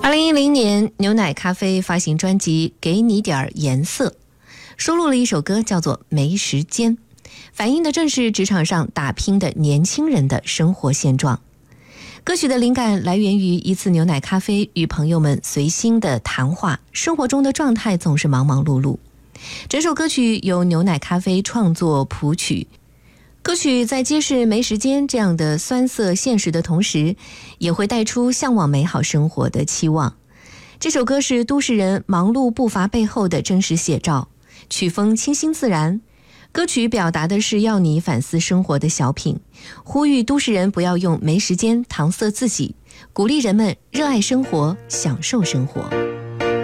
2010年，牛奶咖啡发行专辑《给你点颜色》，收录了一首歌叫做《没时间》，反映的正是职场上打拼的年轻人的生活现状。歌曲的灵感来源于一次牛奶咖啡与朋友们随心的谈话，生活中的状态总是忙忙碌碌。整首歌曲由牛奶咖啡创作谱曲，歌曲在揭示没时间这样的酸涩现实的同时，也会带出向往美好生活的期望。这首歌是都市人忙碌步伐背后的真实写照，曲风清新自然。歌曲表达的是要你反思生活的小品，呼吁都市人不要用没时间搪塞自己，鼓励人们热爱生活，享受生活。